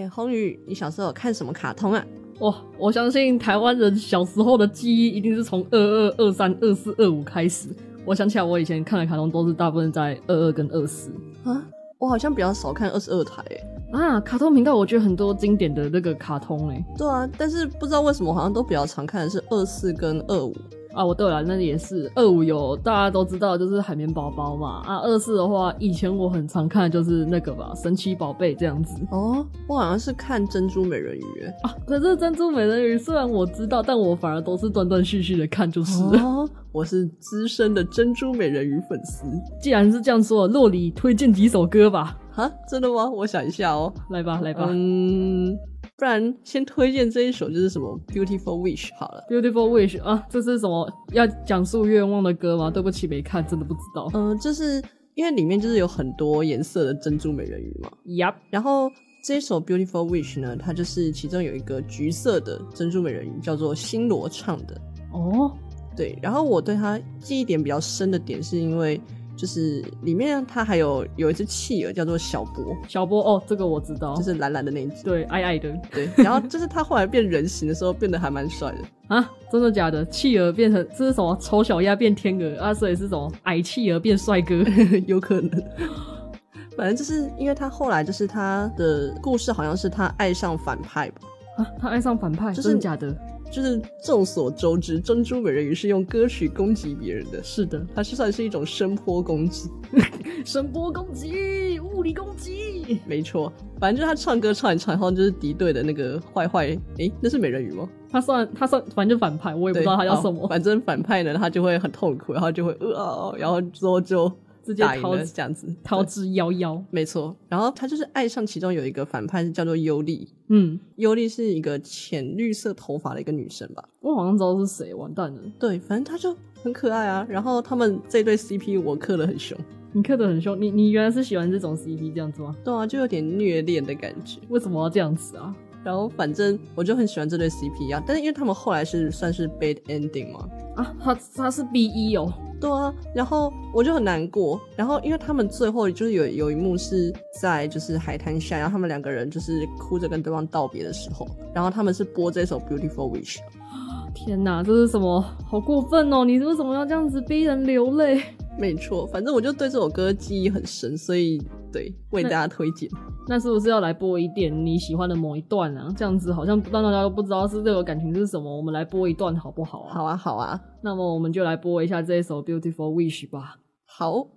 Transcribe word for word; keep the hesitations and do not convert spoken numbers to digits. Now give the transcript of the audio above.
哎，宏宇，你小时候有看什么卡通啊？ 哇，我相信台湾人小时候的记忆一定是从二二、二三、二四、二五开始。我想起来，我以前看的卡通都是大部分在二二跟二四啊。我好像比较少看二十二台诶。 啊，卡通频道我觉得很多经典的那个卡通诶。 对啊，但是不知道为什么好像都比较常看的是二四跟二五。 啊，我对了，那也是二五有大家都知道就是海绵宝宝嘛。啊，二四的话，以前我很常看的就是那个吧，神奇宝贝这样子。 哦，我好像是看珍珠美人鱼诶。 啊，可是珍珠美人鱼虽然我知道，但我反而都是断断续续的看，就是。 哦，我是资深的珍珠美人鱼粉丝。 既然是这样说，洛里推荐几首歌吧。 哈，真的吗？我想一下哦。 来吧，来吧。 嗯。不然先推荐这一首就是什么 Beautiful Wish 好了。 Beautiful Wish 啊，这是什么要讲述愿望的歌吗？对不起没看，真的不知道。 嗯、呃，就是因为里面就是有很多颜色的珍珠美人鱼嘛。 Yup。 然后这一首 Beautiful Wish 呢，它就是其中有一个橘色的珍珠美人鱼叫做星罗唱的。 哦， 对，然后我对它记忆点比较深的点是因为就是里面它还有有一只企鹅叫做小波。 小波哦，这个我知道， 就是蓝蓝的那一只。 对，矮矮的。 对，然后就是它后来变人形的时候变得还蛮帅的。 啊，真的假的？企鹅变成这是什么？丑小鸭变天鹅啊？所以是什么？矮企鹅变帅哥？ 有可能。反正就是因为他后来就是他的故事好像是他爱上反派吧。 啊，他爱上反派？ 就是真的假的？ 就是众所周知，珍珠美人鱼是用歌曲攻击别人的。 是的， 它是算是一种声波攻击。 声波攻击，物理攻击。 没错，反正就是他唱歌唱一唱，然后就是敌对的那个坏坏，诶，那是美人鱼吗？ 他算他算反正就反派，我也不知道他叫什么。 反正反派呢，他就会很痛苦，然后就会呃，然后之后就直接逃这样子， 逃之夭夭。 没错，然后他就是爱上其中有一个反派是叫做尤莉。 嗯， 尤莉是一个浅绿色头发的一个女生吧。 我好像知道是谁，完蛋了。 对，反正她就很可爱啊。然后他们这对 C P 我磕得很凶。 你磕得很凶？你你原来是喜欢这种 C P 这样子吗？ 对啊，就有点虐恋的感觉。 为什么要这样子啊？ 然后反正我就很喜欢这对 C P 啊，但是因为他们后来是算是 bad ending 嘛。 啊，他他是 B 一 哦。 对啊，然后我就很难过。然后因为他们最后就是有有一幕是在就是海滩下，然后他们两个人就是哭着跟对方道别的时候，然后他们是播这首 Beautiful Wish。 天哪，这是什么？好过分哦！你为什么要这样子逼人流泪？ 没错，反正我就对这首歌记忆很深，所以对为大家推荐。 那是不是要来播一点你喜欢的某一段啊？这样子好像让大家都不知道是这个感情是什么，我们来播一段好不好啊？ 好啊好啊， 那么我们就来播一下这一首 Beautiful Wish 吧。 好。